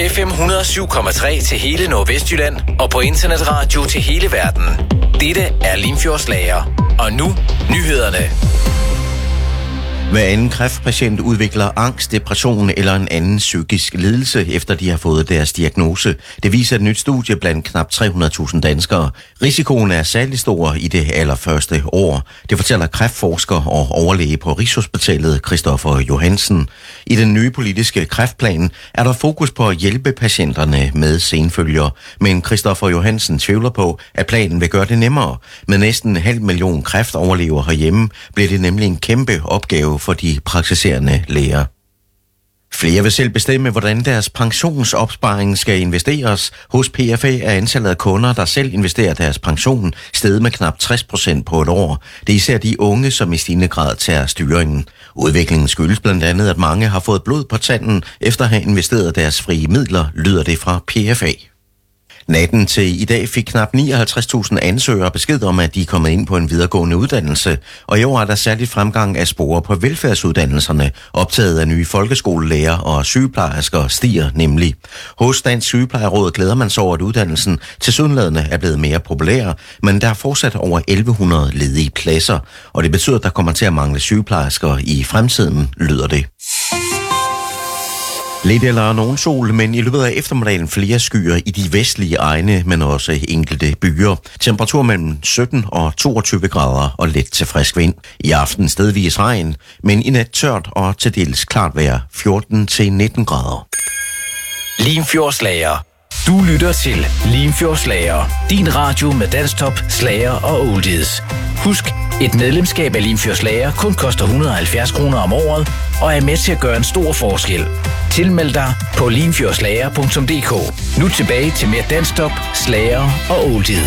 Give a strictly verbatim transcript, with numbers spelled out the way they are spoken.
F M et hundrede og syv komma tre til hele Nordvestjylland og på internetradio til hele verden. Dette er Limfjordslager. Og nu, nyhederne. Hver anden kræftpatient udvikler angst, depression eller en anden psykisk lidelse, efter de har fået deres diagnose. Det viser et nyt studie blandt knap tre hundrede tusind danskere. Risikoen er særlig stor i det allerførste år. Det fortæller kræftforsker og overlæge på Rigshospitalet Christoffer Johansen. I den nye politiske kræftplan er der fokus på at hjælpe patienterne med senfølger. Men Christoffer Johansen tvivler på, at planen vil gøre det nemmere. Med næsten en halv million kræftoverlevere herhjemme bliver det nemlig en kæmpe opgave for de praktiserende læger. Flere vil selv bestemme, hvordan deres pensionsopsparing skal investeres. Hos P F A er antallet af kunder, der selv investerer deres pension, steget med knap tres procent på et år. Det er især de unge, som i stigende grad tager styringen. Udviklingen skyldes blandt andet, at mange har fået blod på tanden efter at have investeret deres frie midler, lyder det fra P F A. Natten til i dag fik knap nioghalvtreds tusind ansøgere besked om, at de er kommet ind på en videregående uddannelse, og i år er der særligt fremgang af spore på velfærdsuddannelserne. Optaget af nye folkeskolelærer og sygeplejersker stiger nemlig. Hos Dansk Sygeplejeråd glæder man sig over, at uddannelsen tilsyneladende er blevet mere populær, men der er fortsat over elleve hundrede ledige pladser, og det betyder, at der kommer til at mangle sygeplejersker i fremtiden, lyder det. Lidt eller nogen sol, men i løbet af eftermiddagen flere skyer i de vestlige egne, men også enkelte byer. Temperatur mellem sytten og toogtyve grader og let til frisk vind. I aften stedvis regn, men i nat tørt og til dels klart vejr fjorten til nitten grader. Limfjordslager. Du lytter til Limfjordslager. Din radio med dansktop, slager og oldies. Husk, et medlemskab af Limfjordslager kun koster et hundrede og halvfjerds kroner om året og er med til at gøre en stor forskel. Tilmeld dig på limfjordslager punktum d k. Nu tilbage til mere dansktop, slager og oldies.